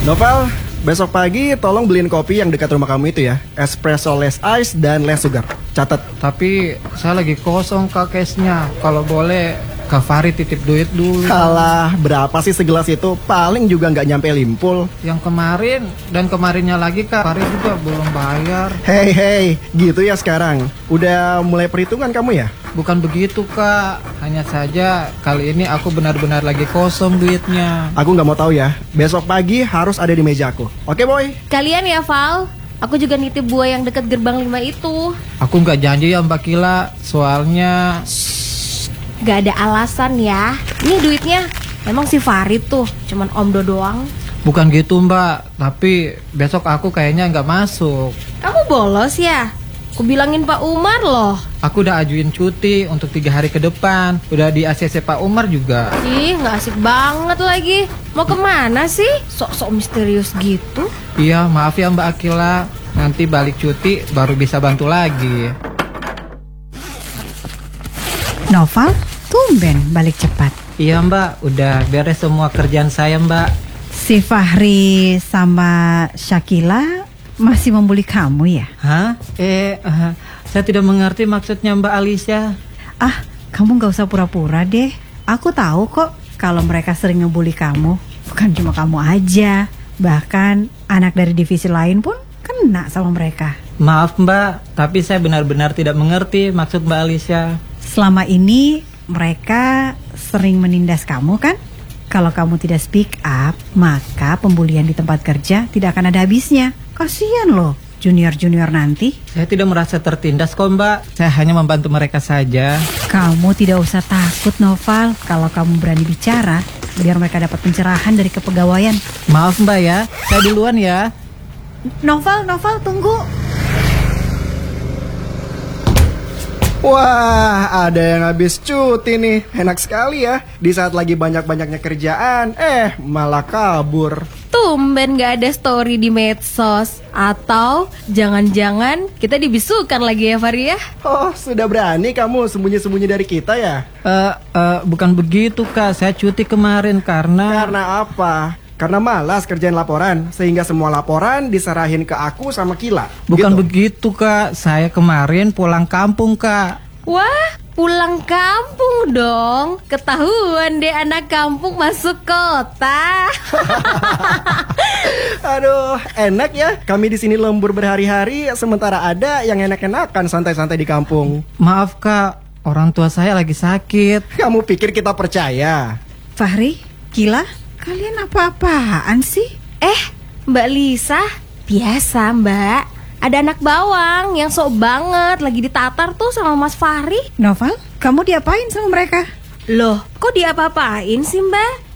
Noval, besok pagi tolong beliin kopi yang dekat rumah kamu itu ya. Espresso less ice dan less sugar. Catat. Tapi saya lagi kosong Kak cashnya. Kalau boleh Kak Fahri titip duit dulu. Alah, berapa sih segelas itu? Paling juga nggak nyampe limpul. Yang kemarin dan kemarinnya lagi Kak Fahri juga belum bayar. Hei, gitu ya sekarang. Udah mulai perhitungan kamu ya? Bukan begitu Kak. Hanya saja kali ini aku benar-benar lagi kosong duitnya. Aku nggak mau tahu ya. Besok pagi harus ada di meja aku. Oke, boy? Kalian ya, Val. Aku juga nitip buah yang dekat gerbang 5 itu. Aku nggak janji ya Mbak Kila. Soalnya Gak ada alasan ya. Ini duitnya. Memang si Farid tuh cuman Om Do doang. bukan gitu Mbak. Tapi besok aku kayaknya nggak masuk. Kamu bolos ya? Aku bilangin Pak Umar loh. Aku udah ajuin cuti untuk 3 hari ke depan. Udah di ACC Pak Umar juga. Ih, gak asik banget lagi. Mau kemana sih? Sok-sok misterius gitu. Iya, maaf ya Mbak Akila. Nanti balik cuti baru bisa bantu lagi. Noval, tumben balik cepat. Iya Mbak, udah beres semua kerjaan saya Mbak. Si Fahri sama Syakila masih membuli kamu ya? Hah? Saya tidak mengerti maksudnya Mbak Alicia. Ah, kamu gak usah pura-pura deh. Aku tahu kok kalau mereka sering ngebully kamu. Bukan cuma kamu aja, bahkan anak dari divisi lain pun kena sama mereka. Maaf Mbak, tapi saya benar-benar tidak mengerti maksud Mbak Alicia. Selama ini mereka sering menindas kamu kan? Kalau kamu tidak speak up, maka pembulian di tempat kerja tidak akan ada habisnya. Kasian loh junior-junior nanti. Saya tidak merasa tertindas kok Mbak. Saya hanya membantu mereka saja. Kamu tidak usah takut Noval. Kalau kamu berani bicara, biar mereka dapat pencerahan dari kepegawaian. Maaf Mbak ya, saya duluan ya. Noval, tunggu. Wah, ada yang habis cuti nih. Enak sekali ya. Di saat lagi banyak-banyaknya kerjaan, malah kabur. Tumben gak ada story di medsos. Atau jangan-jangan kita dibisukan lagi ya, Fahri ya? Oh, sudah berani kamu sembunyi-sembunyi dari kita ya? Bukan begitu Kak, saya cuti kemarin karena Apa? Karena malas kerjain laporan, sehingga semua laporan diserahin ke aku sama Kila. Bukan Gitu? begitu Kak, saya kemarin pulang kampung Kak. Wah, pulang kampung dong. Ketahuan deh anak kampung masuk kota. Aduh, enak ya. Kami di sini lembur berhari-hari, sementara ada yang enak-enakan santai-santai di kampung. Maaf Kak, orang tua saya lagi sakit. Kamu pikir kita percaya? Fahri, Kila, kalian apa-apaan sih? Mbak Lisa, biasa Mbak. Ada anak bawang yang sok banget lagi ditatar tuh sama Mas Fahri. Noval, kamu diapain sama mereka? Loh, kok diapa-apain sih Mbak?